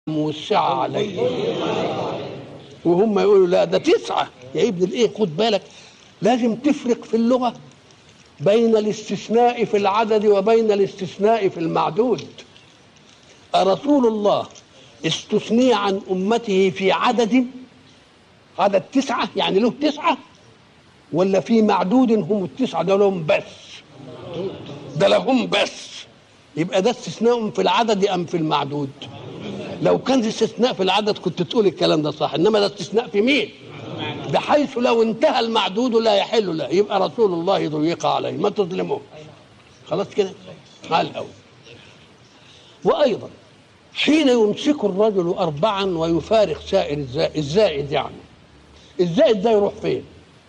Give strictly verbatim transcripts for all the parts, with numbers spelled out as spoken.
موسعة عليه، وهم يقولوا لا ده تسعة. يا ابن الايه خد بالك، لازم تفرق في اللغة بين الاستثناء في العدد وبين الاستثناء في المعدود. رسول الله استثني عن أمته في عدد عدد تسعة، يعني له تسعة، ولا في معدود هم التسعة ده لهم بس؟ ده لهم بس. يبقى ده استثناء في العدد أم في المعدود؟ لو كان استثناء في العدد كنت تقول الكلام ده صح، انما ده استثناء في مين؟ بحيث لو انتهى المعدود لا يحل له، يبقى رسول الله ضيق عليه، ما تظلموه. خلاص كده على الاول. وايضا حين يمسك الرجل اربعا ويفارق سائر الزائد, الزائد يعني الزائد ده يروح فين؟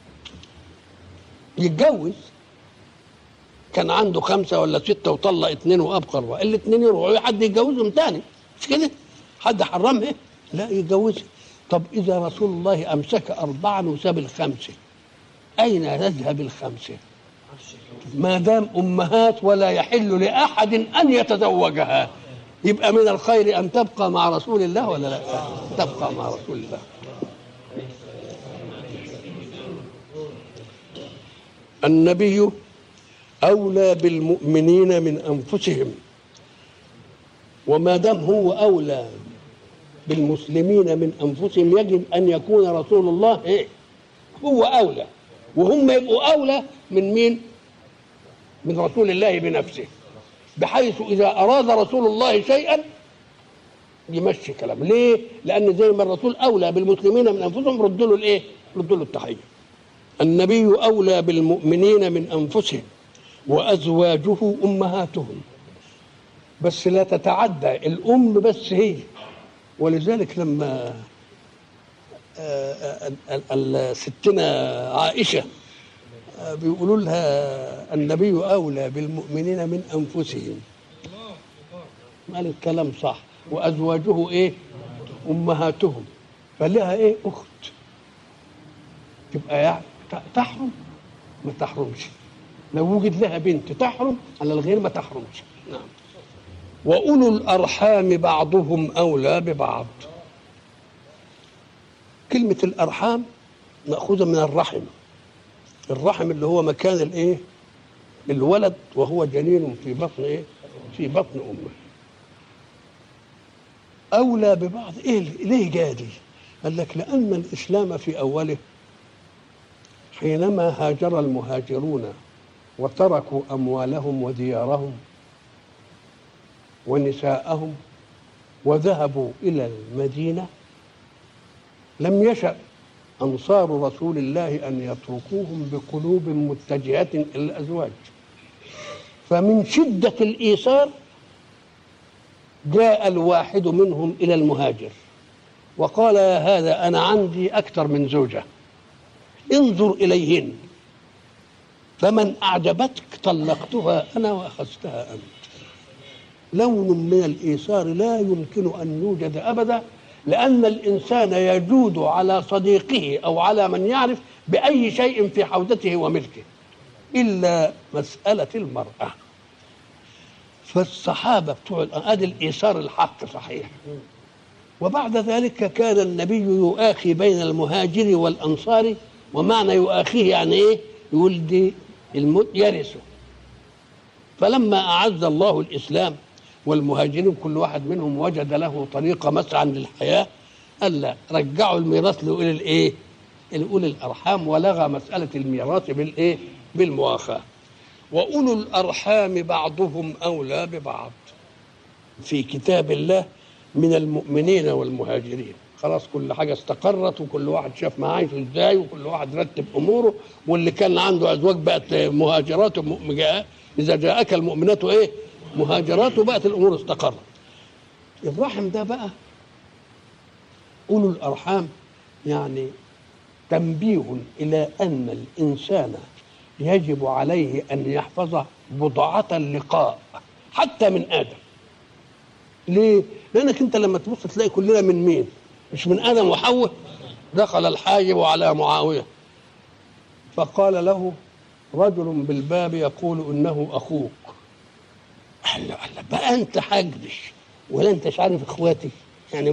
يتجوز، كان عنده خمسه ولا سته وطلق اثنين وابقى اربعه، الاثنين يروحوا حد يتجوزهم تاني، مش كده؟ حد حرمها؟ لا، يتجوزها. طب اذا رسول الله امسك اربعا وساب الخمسه، اين تذهب الخمسه؟ ما دام امهات ولا يحل لاحد ان يتزوجها، يبقى من الخير ان تبقى مع رسول الله ولا لا؟ تبقى مع رسول الله. النبي اولى بالمؤمنين من انفسهم، وما دام هو اولى بالمسلمين من انفسهم يجب ان يكون رسول الله ايه؟ هو اولى، وهم يبقوا اولى من مين؟ من رسول الله بنفسه، بحيث اذا اراد رسول الله شيئا يمشي كلامه. ليه؟ لان زي ما الرسول اولى بالمسلمين من انفسهم ردوا له الايه؟ ردوا له التحيه. النبي اولى بالمؤمنين من انفسهم وازواجه امهاتهم، بس لا تتعدى الام بس هي. ولذلك لما ستنا عائشه بيقولوا لها النبي اولى بالمؤمنين من انفسهم، قال الكلام صح، وازواجه ايه؟ امهاتهم، فلها ايه؟ اخت، تبقى يعني تحرم؟ ما تحرمش. لو وجد لها بنت تحرم على الغير ما تحرمش. نعم. وأولو الأرحام بعضهم أولى ببعض. كلمة الأرحام مأخوذة من الرحم، الرحم اللي هو مكان الإيه؟ الولد وهو جنين في بطن إيه؟ في بطن أمه. أولى ببعض إيه؟ ليه جادي؟ قال لك لأن الإسلام في أوله حينما هاجر المهاجرون وتركوا أموالهم وديارهم ونساءهم وذهبوا إلى المدينة، لم يشأ أنصار رسول الله أن يتركوهم بقلوب متجهة إلى الأزواج، فمن شدة الإيثار جاء الواحد منهم إلى المهاجر وقال يا هذا أنا عندي أكثر من زوجة، انظر إليهن، فمن أعجبتك طلقتها أنا وأخذتها أنت. لون من الإيثار لا يمكن أن يوجد أبدا، لأن الإنسان يجود على صديقه أو على من يعرف بأي شيء في حوزته وملكه إلا مسألة المرأة. فالصحابة بتوع هذا الإيثار الحق صحيح. وبعد ذلك كان النبي يؤاخي بين المهاجر والأنصار، ومعنى يؤاخيه يعني إيه؟ يقول دي الموت يرثه. فلما أعز الله الإسلام والمهاجرين كل واحد منهم وجد له طريقة مسعى للحياة، قال لا، رجعوا الميراث لأولي الإيه؟ لأولي الأرحام، ولغى مسألة الميراث بالإيه؟ بالمؤاخاة. وأولو الأرحام بعضهم أولى ببعض في كتاب الله من المؤمنين والمهاجرين. خلاص كل حاجة استقرت، وكل واحد شاف ما عايشه ازاي، وكل واحد رتب أموره، واللي كان عنده أزواج بقت مهاجرات ومؤمنات، إذا جاءك المؤمنات إيه؟ مهاجرات، وبقت الأمور استقرت. الرحم ده بقى أولو الأرحام يعني تنبيه إلى أن الإنسان يجب عليه أن يحفظ بضعة اللقاء حتى من آدم. ليه؟ لأنك أنت لما تبص تلاقي كلنا من مين؟ مش من آدم وحواء؟ دخل الحاجب على معاوية فقال له رجل بالباب يقول إنه أخوك. قال له بقى أنت حاجبش ولا أنتش عارف إخواتي؟